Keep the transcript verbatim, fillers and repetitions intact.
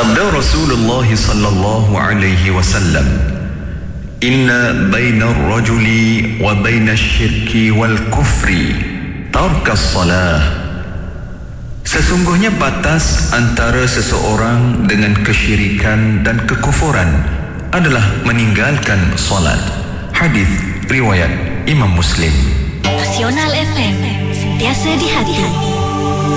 Sabda Rasulullah sallallahu alaihi wasallam, "Inna baina ar-rajuli wa baina asy-syirki wal kufri tarkas salah." Sesungguhnya batas antara seseorang dengan kesyirikan dan kekufuran adalah meninggalkan solat. Hadis riwayat Imam Muslim. Nasional F M, sentiasa di hati.